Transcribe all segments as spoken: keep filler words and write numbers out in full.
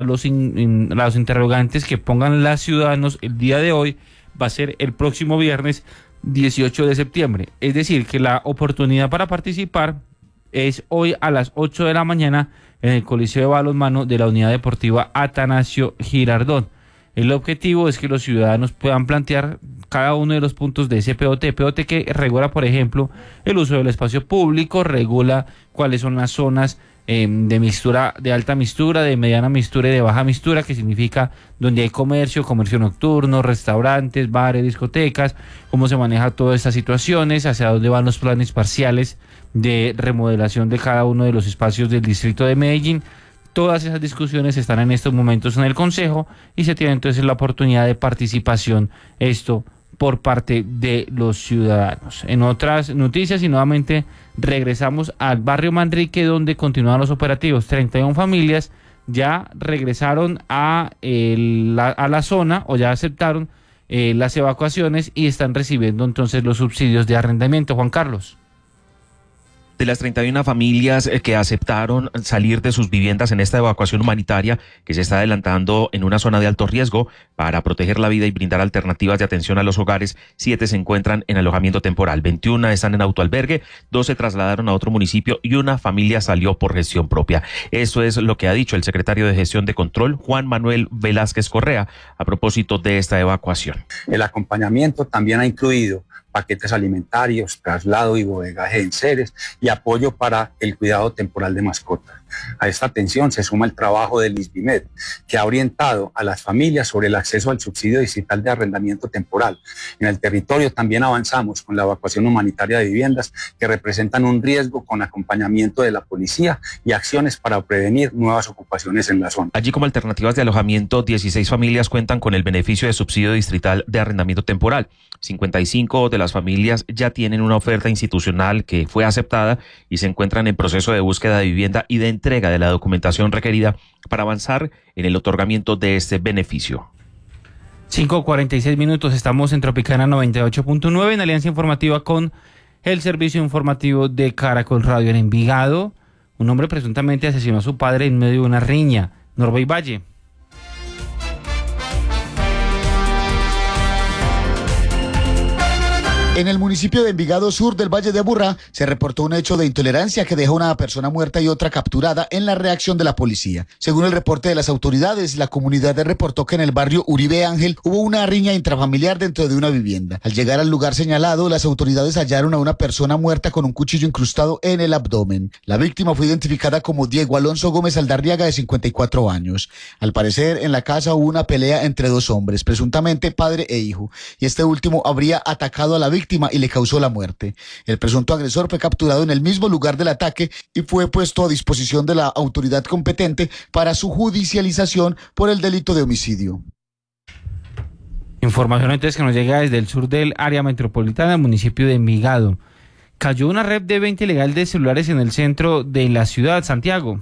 los, in, in, los interrogantes que pongan los ciudadanos el día de hoy va a ser el próximo viernes dieciocho de septiembre. Es decir, que la oportunidad para participar es hoy a las ocho de la mañana en el Coliseo de Balonmano de la Unidad Deportiva Atanasio Girardot. El objetivo es que los ciudadanos puedan plantear cada uno de los puntos de ese P O T. P O T que regula, por ejemplo, el uso del espacio público, regula cuáles son las zonas eh, de mistura, de alta mistura, de mediana mistura y de baja mistura, que significa donde hay comercio, comercio nocturno, restaurantes, bares, discotecas, cómo se maneja todas estas situaciones, hacia dónde van los planes parciales de remodelación de cada uno de los espacios del distrito de Medellín. Todas esas discusiones están en estos momentos en el Consejo y se tiene entonces la oportunidad de participación, esto por parte de los ciudadanos. En otras noticias, y nuevamente regresamos al barrio Manrique, donde continúan los operativos. treinta y una familias ya regresaron a, el, la, a la zona o ya aceptaron eh, las evacuaciones y están recibiendo entonces los subsidios de arrendamiento. Juan Carlos. De las treinta y una familias que aceptaron salir de sus viviendas en esta evacuación humanitaria que se está adelantando en una zona de alto riesgo para proteger la vida y brindar alternativas de atención a los hogares, siete se encuentran en alojamiento temporal, veintiuna están en autoalbergue, dos se trasladaron a otro municipio y una familia salió por gestión propia. Eso es lo que ha dicho el secretario de Gestión de Control, Juan Manuel Velázquez Correa, a propósito de esta evacuación. El acompañamiento también ha incluido paquetes alimentarios, traslado y bodegaje de enseres y apoyo para el cuidado temporal de mascotas. A esta atención se suma el trabajo del ISBIMED, que ha orientado a las familias sobre el acceso al subsidio distrital de arrendamiento temporal. En el territorio también avanzamos con la evacuación humanitaria de viviendas que representan un riesgo, con acompañamiento de la policía y acciones para prevenir nuevas ocupaciones en la zona. Allí, como alternativas de alojamiento, dieciséis familias cuentan con el beneficio de subsidio distrital de arrendamiento temporal. cincuenta y cinco de las familias ya tienen una oferta institucional que fue aceptada y se encuentran en proceso de búsqueda de vivienda y de entrega de la documentación requerida para avanzar en el otorgamiento de este beneficio. cinco cuarenta y seis minutos, estamos en Tropicana noventa y ocho punto nueve en alianza informativa con el servicio informativo de Caracol Radio. En Envigado, un hombre presuntamente asesinó a su padre en medio de una riña. Norbey Valle. En el municipio de Envigado, sur del Valle de Aburrá, se reportó un hecho de intolerancia que dejó una persona muerta y otra capturada en la reacción de la policía. Según el reporte de las autoridades, la comunidad reportó que en el barrio Uribe Ángel hubo una riña intrafamiliar dentro de una vivienda. Al llegar al lugar señalado, las autoridades hallaron a una persona muerta con un cuchillo incrustado en el abdomen. La víctima fue identificada como Diego Alonso Gómez Aldarriaga, de cincuenta y cuatro años. Al parecer, en la casa hubo una pelea entre dos hombres, presuntamente padre e hijo, y este último habría atacado a la víctima y le causó la muerte. El presunto agresor fue capturado en el mismo lugar del ataque y fue puesto a disposición de la autoridad competente para su judicialización por el delito de homicidio. Información entonces que nos llega desde el sur del área metropolitana del municipio de Envigado. Cayó una red de venta ilegal de celulares en el centro de la ciudad, Santiago.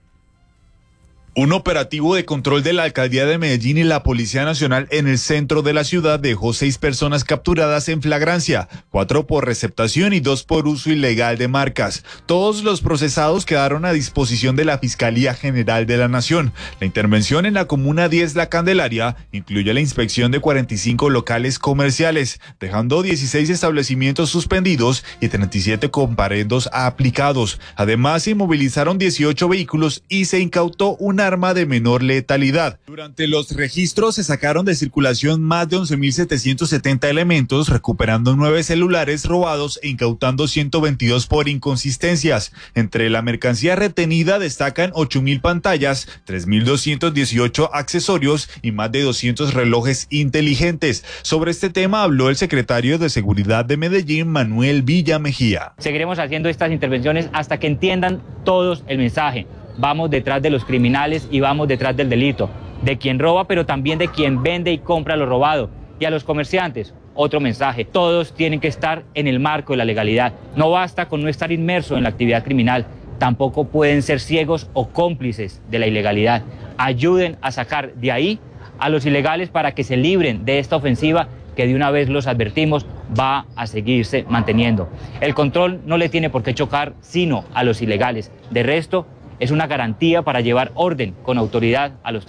Un operativo de control de la Alcaldía de Medellín y la Policía Nacional en el centro de la ciudad dejó seis personas capturadas en flagrancia, cuatro por receptación y dos por uso ilegal de marcas. Todos los procesados quedaron a disposición de la Fiscalía General de la Nación. La intervención en la Comuna diez La Candelaria incluye la inspección de cuarenta y cinco locales comerciales, dejando dieciséis establecimientos suspendidos y treinta y siete comparendos aplicados. Además, se inmovilizaron dieciocho vehículos y se incautó una arma de menor letalidad. Durante los registros se sacaron de circulación más de once mil setecientos setenta elementos, recuperando nueve celulares robados e incautando ciento veintidós por inconsistencias. Entre la mercancía retenida destacan ocho mil pantallas, tres mil doscientos dieciocho accesorios y más de doscientos relojes inteligentes. Sobre este tema habló el secretario de Seguridad de Medellín, Manuel Villa Mejía. Seguiremos haciendo estas intervenciones hasta que entiendan todos el mensaje. Vamos detrás de los criminales y vamos detrás del delito, de quien roba, pero también de quien vende y compra lo robado. Y a los comerciantes, otro mensaje: todos tienen que estar en el marco de la legalidad. No basta con no estar inmerso en la actividad criminal, tampoco pueden ser ciegos o cómplices de la ilegalidad. Ayuden a sacar de ahí a los ilegales para que se libren de esta ofensiva que, de una vez los advertimos, va a seguirse manteniendo. El control no le tiene por qué chocar sino a los ilegales. De resto, es una garantía para llevar orden con autoridad a los